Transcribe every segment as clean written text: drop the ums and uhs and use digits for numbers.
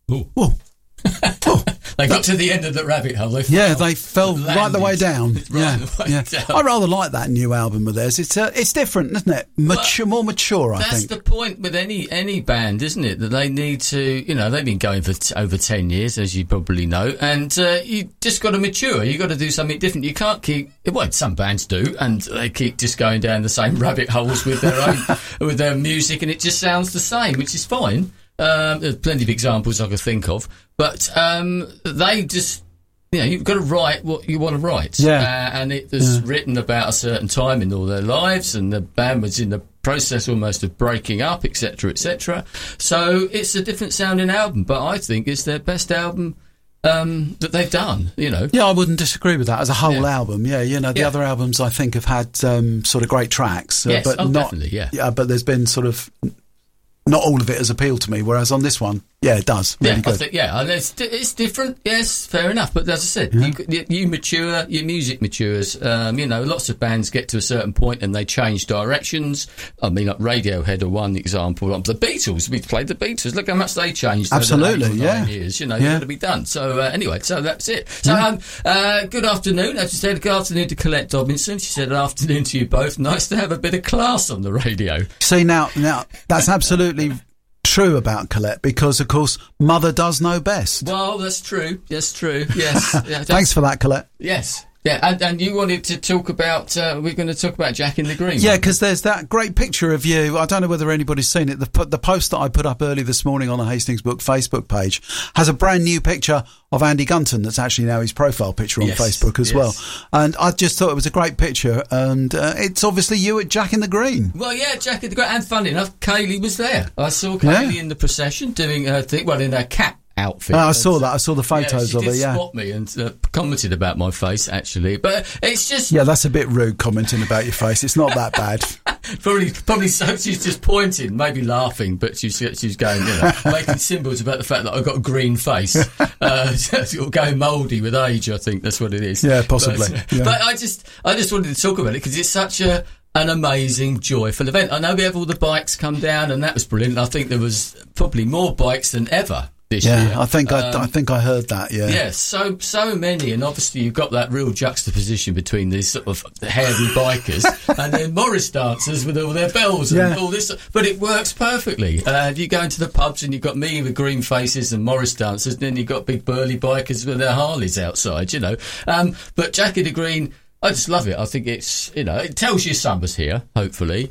Oh. Whoa. They got to the end of the rabbit hole. They fell right the way down. Down. I rather like that new album of theirs. It's different, isn't it? More mature, I think. That's the point with any band, isn't it? That they need to, they've been going for over 10 years, as you probably know, and you just got to mature. You got to do something different. You can't keep. Well, some bands do, and they keep just going down the same rabbit holes with their own with their music, and it just sounds the same, which is fine. There's plenty of examples I could think of, but they just, you've got to write what you want to write. Yeah. And it was written about a certain time in all their lives, and the band was in the process almost of breaking up, etc., etc. So it's a different sounding album, but I think it's their best album that they've done, Yeah, I wouldn't disagree with that as a whole album. Yeah, the other albums I think have had sort of great tracks, yes, but not. Definitely, yeah. Yeah, but there's been sort of. Not all of it has appealed to me, whereas on this one, it does. Really good. I think, and it's different. Yes, fair enough. But as I said, you mature, your music matures. Lots of bands get to a certain point and they change directions. I mean, like Radiohead are one example. The Beatles, we played the Beatles. Look how much they changed. Absolutely, over 9 years. You've got to be done. So anyway, so that's it. So good afternoon. As you said, good afternoon to Colette Dobinson. She said, good afternoon to you both. Nice to have a bit of class on the radio. See, now that's absolutely true about Colette, because of course mother does know best. Well, that's true. Yes. Thanks for that, Colette. Yes. Yeah, and you wanted to talk about, we're going to talk about Jack in the Green. Yeah, because there's that great picture of you. I don't know whether anybody's seen it. The post that I put up early this morning on the Hastings Book Facebook page has a brand new picture of Andy Gunton that's actually now his profile picture on Facebook as well. And I just thought it was a great picture, and it's obviously you at Jack in the Green. Well, yeah, Jack in the Green. And funny enough, Kaylee was there. I saw Kaylee in the procession doing her thing, in her cap outfit. I saw that. I saw the photos of it. She did spot me and commented about my face, actually. But it's just that's a bit rude commenting about your face. It's not that bad. probably so. She's just pointing, maybe laughing, but she's going, making symbols about the fact that I've got a green face, going mouldy with age. I think that's what it is. Yeah, possibly. But I just wanted to talk about it because it's such an amazing, joyful event. I know we have all the bikes come down, and that was brilliant. I think there was probably more bikes than ever this year. I think I heard that. Yeah, so many, and obviously you've got that real juxtaposition between these sort of hairy bikers and then Morris dancers with all their bells and all this. But it works perfectly. You go into the pubs and you've got me with green faces and Morris dancers, and then you've got big burly bikers with their Harleys outside. But Jack in the Green, I just love it. I think it's it tells you summer's here. Hopefully,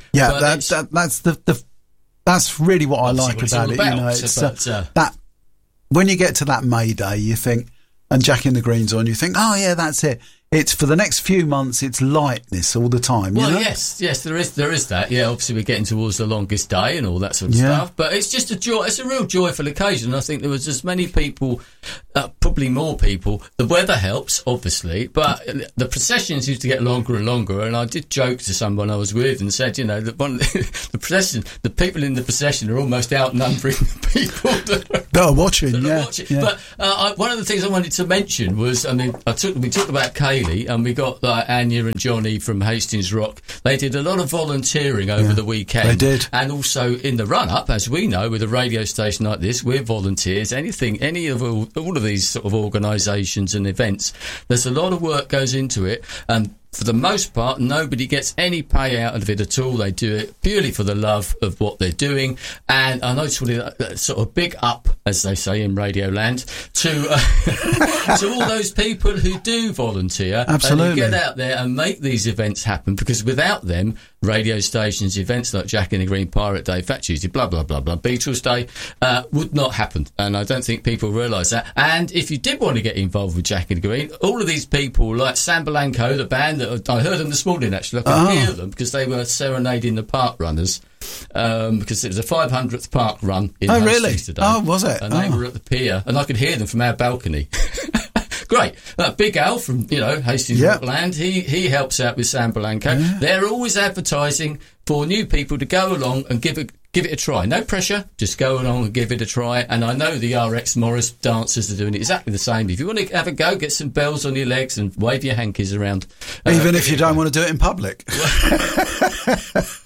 that's really what I like about it. That. When you get to that May Day, you think, and Jack in the Green's on, you think, oh yeah, that's it. It's for the next few months, it's lightness all the time. Well, yes, there is that. Yeah, obviously we're getting towards the longest day and all that sort of stuff. But it's just it's a real joyful occasion. I think there was as many people, probably more people. The weather helps, obviously, but the processions used to get longer and longer. And I did joke to someone I was with and said, that the people in the procession are almost outnumbering the people that are watching. But one of the things I wanted to mention was, we talked about Kaylee, and we got Anya and Johnny from Hastings Rock. They did a lot of volunteering over the weekend. They did. And also in the run-up, as we know, with a radio station like this, we're volunteers. Any of all of these sort of organisations and events, there's a lot of work goes into it. For the most part, nobody gets any pay out of it at all. They do it purely for the love of what they're doing. And I noticed a sort of big up, as they say in Radio Land, to all those people who do volunteer. Absolutely. And who get out there and make these events happen, because without them, radio stations, events like Jack in the Green, Pirate Day, Fat Tuesday, blah, blah, blah, blah, Beatles Day, would not happen. And I don't think people realise that. And if you did want to get involved with Jack in the Green, all of these people, like Sam Belanco, the band that I heard them this morning, actually. I could hear them because they were serenading the park runners, because it was a 500th park run in Hastings today. Oh, was it? And they were at the pier, and I could hear them from our balcony. Great. Big Al from, Hastings Rockland, he helps out with Sam Belanco. Yeah. They're always advertising for new people to go along and give it a try. No pressure, just go along and give it a try. And I know the RX Morris dancers are doing exactly the same. If you want to have a go, get some bells on your legs and wave your hankies around. Even if you don't want to do it in public.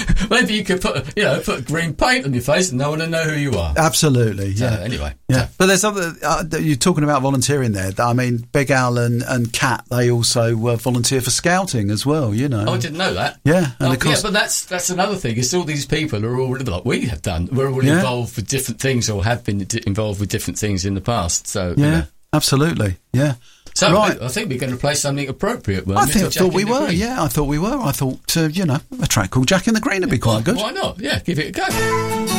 Maybe you could put green paint on your face and no one will know who you are. Absolutely. So, yeah. Anyway. Yeah. So. But there's other. You're talking about volunteering there. I mean, Big Al and Kat, they also volunteer for scouting as well. You know. Oh, I didn't know that. Yeah. And of course, but that's another thing. It's all these people are all like we have done. We're all involved with different things or have been involved with different things in the past. So yeah, absolutely. Yeah. So right. I think we're going to play something appropriate. I thought we were. Yeah, I thought we were. I thought a track called Jack in the Green would be quite good. Why not? Yeah, give it a go.